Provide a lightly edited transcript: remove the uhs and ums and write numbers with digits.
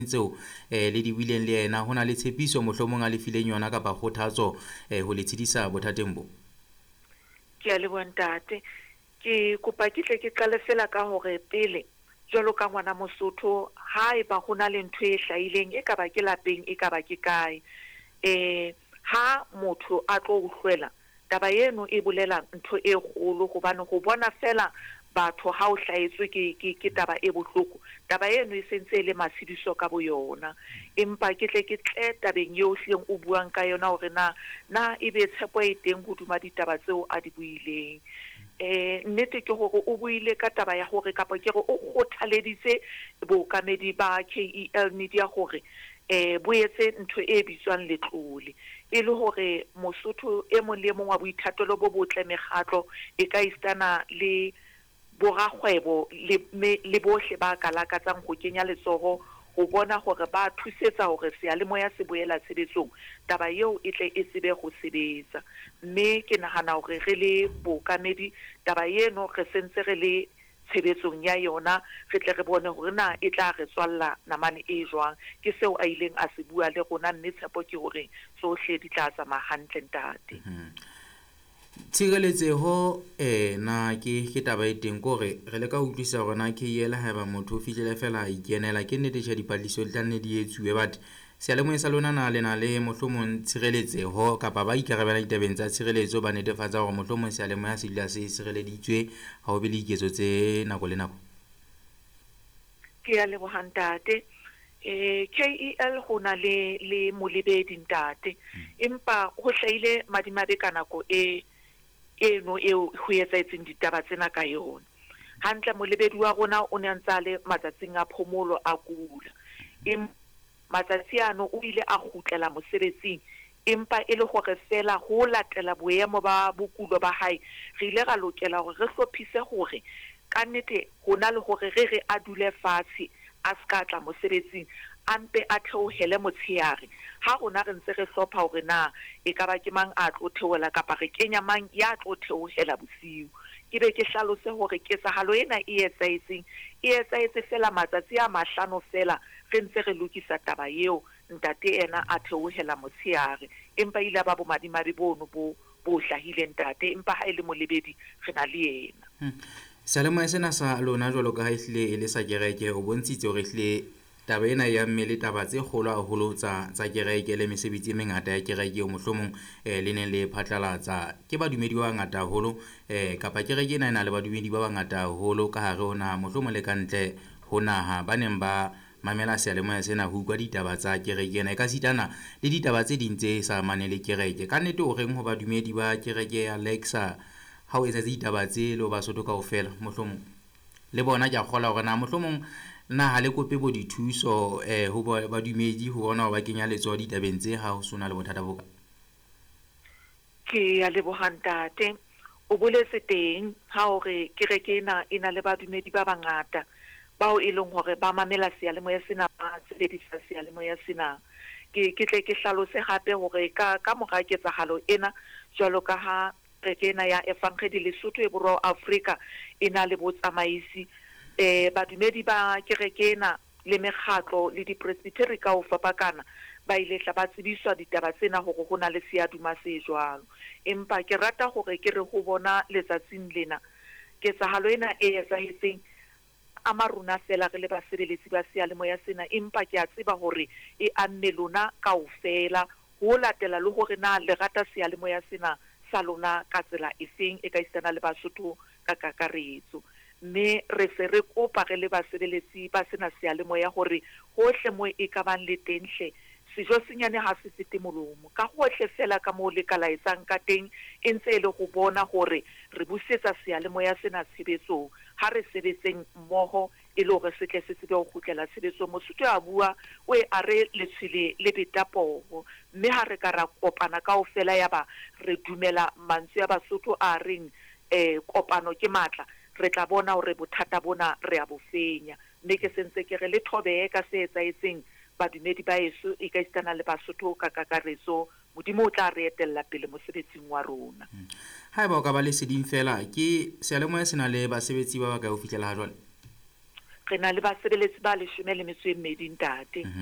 tseo le di buileng le yena ho na le tshepiso mohlomong a le fileng yona kapa kgothatso ho le tshedisa bothateng bo. Ke a leboha ntate. Ke kopa ke tle ke qale fela ka hore pele jwalo ka ngwana Mosotho ha eba ho na le ntho e hlahileng e kaba ke lapeng e kaba ke kae ha motho a tlo uhlwela taba eno e bolela ntho e kgolo hobane ho bona fela batho ha o hlahetswe ke taba e bohloko taba eno e sentse le masediso ka boyona empa ke tle tabeng eo hleng o buang ka yona hore na e be tshepo e teng hoduma ditaba tseo a di buileng. Nnete ke hore o buile ka taba ya hore kapa ke re o kgothaleditse bookamedi ba KEL media hore bo etse ntho e bitswang letlole e le hore Mosotho e mong le mong wa boithatelo bo botle mekgatlo e ka istana le borakgwebo le bohle ba ka lakatsang ho kenya letsoho ho bona hore ba thusetsa hore seyalemoya se boela tshebetsong taba eo e tle e tsebe ho sebetsa mme ke nahana hore re le bookamedi taba eno re sentse re le tshebetsong ya yona re tle re bone hore na e tla re tswalla namane e jwang ke seo a ileng a se bua le rona mme tshepo ke hore tsohle di tla tsamaya hantle ntate. Tshireletseho na ke taba e teng kore re le ka utlwisa hore na KEL haeba motho o fihlile fela a ikenela ke nnete tjha dipalliso le tlanne di etsuwe but seyalemoya sa lona na le na le mohlomong tshireletseho kapa ba ikarabela ditabeng tsa tshireletso ba netefatsa hore mohlomong seyalemoya se dula se sireleditswe ha o be le diketso tse nako le nako. Ke a leboha ntate. KEL ho na le molebedi ntate empa ho hlahile madimabe ka nako eno eo ho etsahetseng ditaba tsena ka yona hantle molebedi wa rona o ne a ntsa le matsatsing a phomolo a kula matsatsi ano o ile a kgutlela mosebetsing empa e le hore fela ho latela boemo ba bokulo ba hae re ile ra lokela hore re hlophise hore ka nnete ho na le hore re a dule fatshe a ska tla mosebetsing ampe a theohele motshehare ha rona re ntse re hlopha hore na e ka ba ke mang a tlo theohela kapa re kenya mang ya tlo theohela bosiu ke be ke hlalose hore ketsahalo ena e etsahetse fela matsatsi a 5 fela re ntse re lokisa taba eo ntate ena a theohela motshehare empa ile ba bo madimabe bono bo hlahile ntate empa ha ile molebedi re na le yena. Seyalemoya sena sa lona jwalo ka ha ehlile e le sa kereke o bontshitse hore ehlile taba ena ya mmele taba tse kgolo haholo tsa kereke le mesebetsi e mengata ya kereke o mohlomong le ne le phatlalatsa ke badumedi ba bangata haholo kapa kereke ena ena le badumedi ba bangata haholo ka hare hona mohlomong le kantle ho naha ba neng ba mamela seyalemoya sena ho utlwa ditaba tsa kereke ena e ka sitana le ditaba tse ding tse sa amane le kereke ka nnete o reng ho badumedi ba kereke ya Alexa ha o etsa ditaba tse le Basotho kaofela mohlomong le bona ke a kgola hore na mohlomong na ha le kope bo dithuso ho badumedi ho bona ho ba kenya letsoho ditabeng tse ha ho sona le bothata boka. Ke a leboha ntate o boletse teng ha hore kereke ena le badumedi ba bangata bao e leng hore ba mamela seyalemoya sena ba sebedisa seyalemoya sena ke tle ke hlalose hape hore ka mora ketsahalo ena jwalo ka ha kereke ena ya Evankhedi Lesotho e Borwa Afrika ena le botsamaisi badumedi ba kereke ena le mekgatlo le di-presbytery ka ho fapakana ba ile tla ba tsebiswa ditaba tsena hore ho na le seaduma se jwalo empa ke rata hore ke re ho bona letsatsing lena ketsahalo ena e etsahetseng a maruna fela re le basebeletsi ba seyalemoya sena empa ke a tseba hore e amme lona kaofela ho latela le hore na le rata seyalemoya sena sa lona ka tsela efeng e ka isana le Basotho ka kakaretso mme re se re kopa re le basebeletsi ba sena seyalemoya hore hohle mo e ka bang le tenhle sejo senyane ha se fete molomo ka hohle fela ka mo le kalaetsang ka teng e ntse le go bona hore re busetsa seyalemoya sena tshebetsong ha re sebetseng mmoho e le hore se tle se tsebe ho kgutlela tshebetsong Mosotho a bua o e are le tshile le betapoho mme ha re ka ra kopana kaofela yaba re dumela mantswe ya Basotho a reng kopano ke matla re tla bona hore bothata bona re a bofenya mme ke sentse ke re le thobe ka se etsaetseng badumedi ba yeso e ka istana le Basotho ka kakaretso modimo o tla re etella pele mosebetsing wa rona. Haeba o ka ba le seding fela ke seyalemoya sena le basebetsi ba ba ka o fihlela ha jwale re na le basebeletsi ba 12 ntate